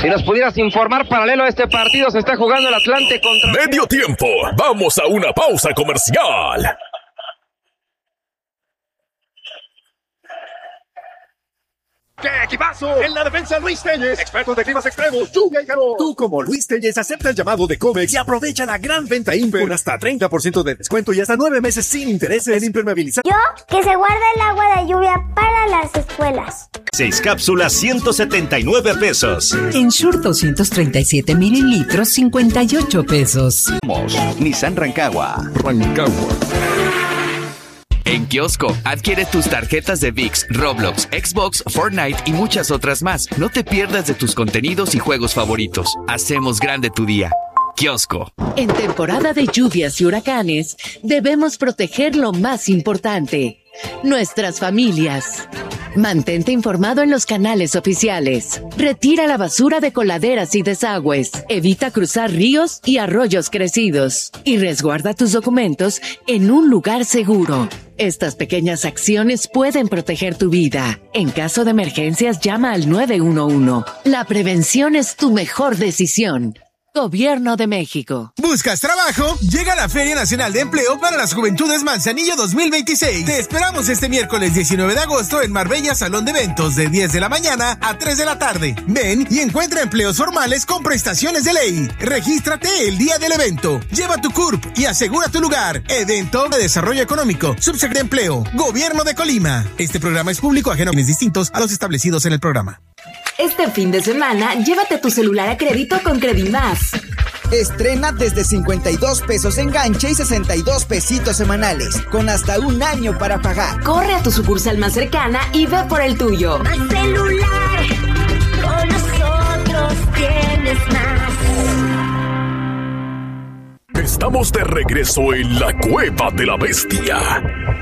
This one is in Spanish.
Si nos pudieras informar, paralelo a este partido se está jugando el Atlante contra... Medio tiempo. Vamos a una pausa comercial. ¡Qué equipazo! En la defensa, Luis Telles, expertos de climas extremos, lluvia y calor. Tú, como Luis Telles, acepta el llamado de Comex y aprovecha la gran venta Imper con hasta 30% de descuento y hasta 9 meses sin intereses en impermeabilizar. Yo, que se guarda el agua de lluvia para las escuelas. 6 cápsulas, 179 pesos. Ensure 237 mililitros, 58 pesos. Nissan Rancagua. En Kiosco, adquiere tus tarjetas de ViX, Roblox, Xbox, Fortnite y muchas otras más. No te pierdas de tus contenidos y juegos favoritos. Hacemos grande tu día. Kiosco. En temporada de lluvias y huracanes, debemos proteger lo más importante: nuestras familias. Mantente informado en los canales oficiales. Retira la basura de coladeras y desagües. Evita cruzar ríos y arroyos crecidos. Y resguarda tus documentos en un lugar seguro. Estas pequeñas acciones pueden proteger tu vida. En caso de emergencias, llama al 911. La prevención es tu mejor decisión. Gobierno de México. ¿Buscas trabajo? Llega la Feria Nacional de Empleo para las Juventudes Manzanillo 2026. Te esperamos este miércoles 19 de agosto en Marbella Salón de Eventos de 10 de la mañana a 3 de la tarde. Ven y encuentra empleos formales con prestaciones de ley. Regístrate el día del evento. Lleva tu CURP y asegura tu lugar. Evento de Desarrollo Económico. Subsecretaría de Empleo. Gobierno de Colima. Este programa es público ajeno a fines distintos a los establecidos en el programa. Este fin de semana, llévate tu celular a crédito con Credimás. Estrena desde 52 pesos enganche y 62 pesitos semanales, con hasta un año para pagar. Corre a tu sucursal más cercana y ve por el tuyo. Más celular, con nosotros tienes más. Estamos de regreso en la Cueva de la Bestia.